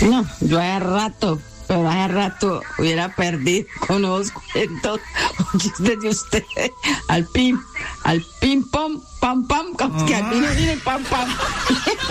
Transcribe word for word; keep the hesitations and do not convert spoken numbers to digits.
No, yo hace rato, pero hace rato hubiera perdido con los cuentos o chistes de usted al pim, al pim pom, pam pam, como que al pim, pam pam.